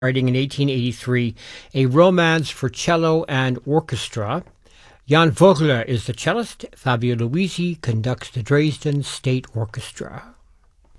writing in 1883, A Romance for Cello and Orchestra. Jan Vogler is the cellist. Fabio Luisi conducts the Dresden State Orchestra.